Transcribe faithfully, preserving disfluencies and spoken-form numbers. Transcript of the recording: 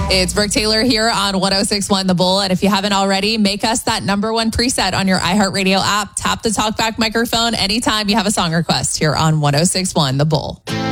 It's Brooke Taylor here on one oh six point one The Bull. And if you haven't already, make us that number one preset on your iHeartRadio app. Tap the talkback microphone anytime you have a song request here on one oh six point one The Bull.